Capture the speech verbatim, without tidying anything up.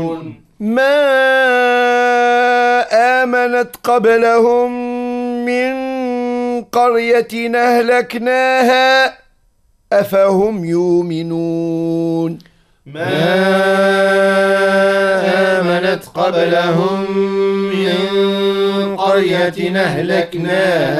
ما آمنت قبلهم من قرية أهلكناها أفهم يؤمنون ما آمنت قبلهم من قرية أهلكناها